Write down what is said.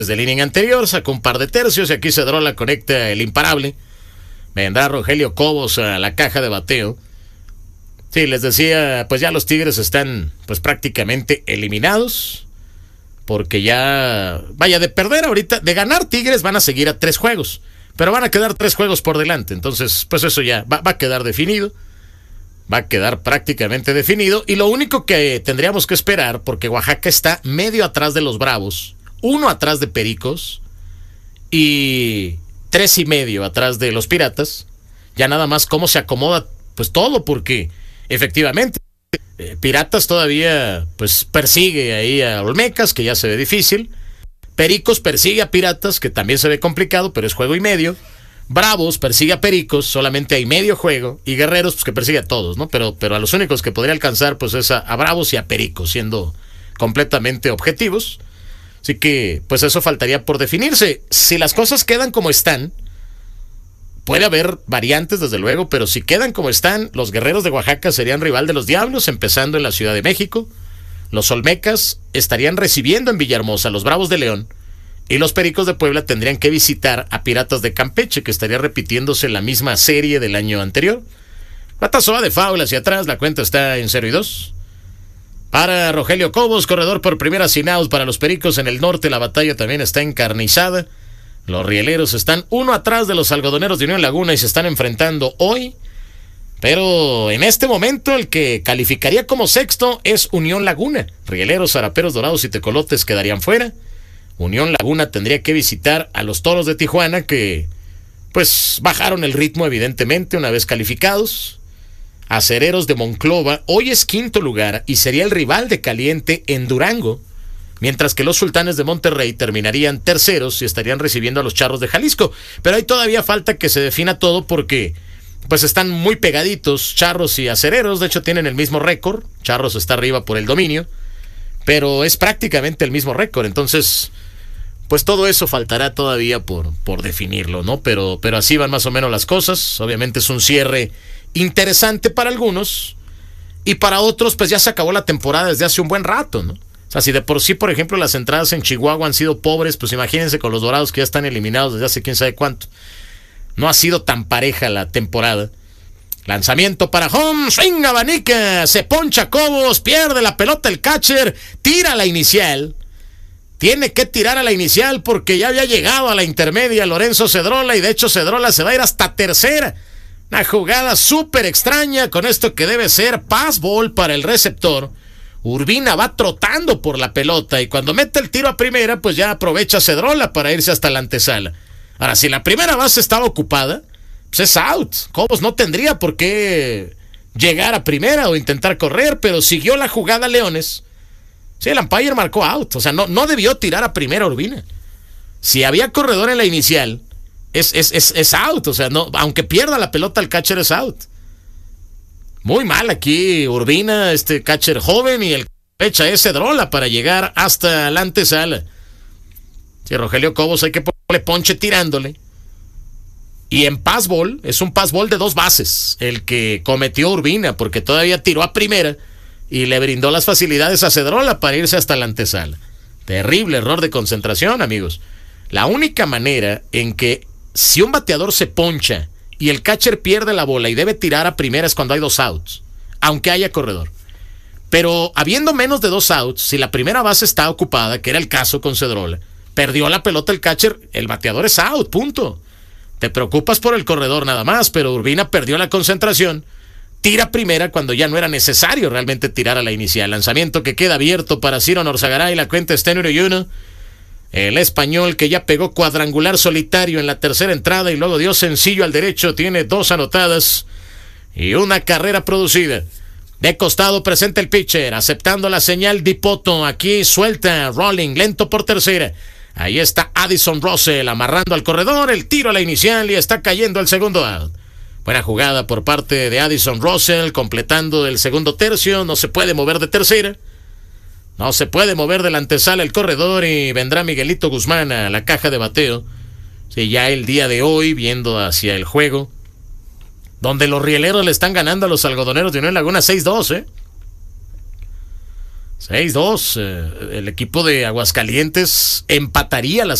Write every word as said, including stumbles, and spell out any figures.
desde el inning anterior, sacó un par de tercios y aquí Cedrola conecta el imparable. Vendrá Rogelio Cobos a la caja de bateo. Sí, les decía, pues ya los Tigres están pues prácticamente eliminados. Porque ya, vaya, de perder ahorita, de ganar Tigres van a seguir a tres juegos. Pero van a quedar tres juegos por delante. Entonces, pues eso ya va, va a quedar definido. Va a quedar prácticamente definido. Y lo único que tendríamos que esperar, porque Oaxaca está medio atrás de los Bravos, uno atrás de Pericos y tres y medio atrás de los Piratas. Ya nada más cómo se acomoda pues todo, porque efectivamente eh, Piratas todavía pues persigue ahí a Olmecas, que ya se ve difícil. Pericos persigue a Piratas, que también se ve complicado, pero es juego y medio. Bravos persigue a Pericos, solamente hay medio juego. Y Guerreros, pues que persigue a todos, ¿no? Pero, pero a los únicos que podría alcanzar, pues es a, a Bravos y a Pericos, siendo completamente objetivos. Así que, pues eso faltaría por definirse. Si las cosas quedan como están, puede haber variantes, desde luego, pero si quedan como están, los Guerreros de Oaxaca serían rival de los Diablos, empezando en la Ciudad de México. Los Olmecas estarían recibiendo en Villahermosa a los Bravos de León. Y los Pericos de Puebla tendrían que visitar a Piratas de Campeche, que estaría repitiéndose la misma serie del año anterior. Batazo va de foul hacia atrás, la cuenta está en cero y dos. Para Rogelio Cobos, corredor por primera sin out para los Pericos en el norte, la batalla también está encarnizada. Los rieleros están uno atrás de los algodoneros de Unión Laguna y se están enfrentando hoy. Pero en este momento el que calificaría como sexto es Unión Laguna. Rieleros, Zaraperos, Dorados y Tecolotes quedarían fuera. Unión Laguna tendría que visitar a los Toros de Tijuana, que pues bajaron el ritmo evidentemente una vez calificados. Acereros de Monclova hoy es quinto lugar y sería el rival de Caliente en Durango, mientras que los Sultanes de Monterrey terminarían terceros y estarían recibiendo a los Charros de Jalisco. Pero ahí todavía falta que se defina todo, porque pues están muy pegaditos Charros y Acereros. De hecho tienen el mismo récord. Charros está arriba por el dominio, pero es prácticamente el mismo récord. Entonces pues todo eso faltará todavía por, por definirlo, ¿no? Pero, pero así van más o menos las cosas. Obviamente es un cierre interesante para algunos, y para otros pues ya se acabó la temporada desde hace un buen rato, ¿no? O sea, si de por sí, por ejemplo, las entradas en Chihuahua han sido pobres, pues imagínense con los Dorados, que ya están eliminados desde hace quién sabe cuánto. No ha sido tan pareja la temporada. Lanzamiento para home, swing, abanica, se poncha Cobos, pierde la pelota el catcher, tira la inicial. Tiene que tirar a la inicial porque ya había llegado a la intermedia Lorenzo Cedrola, y de hecho Cedrola se va a ir hasta tercera. Una jugada súper extraña con esto que debe ser pass ball para el receptor. Urbina va trotando por la pelota y cuando mete el tiro a primera, pues ya aprovecha Cedrola para irse hasta la antesala. Ahora, si la primera base estaba ocupada, pues es out. Cobos no tendría por qué llegar a primera o intentar correr, pero siguió la jugada Leones. Sí, el umpire marcó out. O sea, no, no debió tirar a primera Urbina. Si había corredor en la inicial, es, es, es, es out. O sea, no, aunque pierda la pelota, el catcher es out. Muy mal aquí Urbina, este catcher joven, y el fecha es Cedrola para llegar hasta la antesala. Si Rogelio Cobos hay que ponerle ponche tirándole. Y en pass ball, es un pass ball de dos bases el que cometió Urbina, porque todavía tiró a primera y le brindó las facilidades a Cedrola para irse hasta la antesala. Terrible error de concentración, amigos. La única manera en que, si un bateador se poncha y el catcher pierde la bola y debe tirar a primera, es cuando hay dos outs, aunque haya corredor. Pero habiendo menos de dos outs, si la primera base está ocupada, que era el caso con Cedrola, perdió la pelota el catcher, el bateador es out, punto. Te preocupas por el corredor nada más, pero Urbina perdió la concentración, tira primera cuando ya no era necesario realmente tirar a la inicial. Lanzamiento que queda abierto para Ciro Norzagaray, la cuenta está en uno y uno. El español, que ya pegó cuadrangular solitario en la tercera entrada y luego dio sencillo al derecho, tiene dos anotadas y una carrera producida. De costado presenta el pitcher, aceptando la señal Dipoto. Aquí suelta Rolling, lento por tercera. Ahí está Addison Russell amarrando al corredor, el tiro a la inicial y está cayendo el segundo out. Buena jugada por parte de Addison Russell, completando el segundo tercio. No se puede mover de tercera, no se puede mover de la antesala el corredor, y vendrá Miguelito Guzmán a la caja de bateo. Sí, ya el día de hoy, viendo hacia el juego, donde los rieleros le están ganando a los algodoneros de Unión Laguna seis dos, ¿eh? seis dos. Eh, el equipo de Aguascalientes empataría la